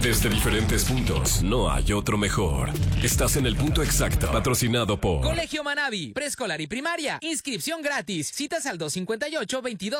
Desde diferentes puntos, no hay otro mejor. Estás en el punto exacto, patrocinado por Colegio Manavi, preescolar y primaria. Inscripción gratis. Citas al 258-22.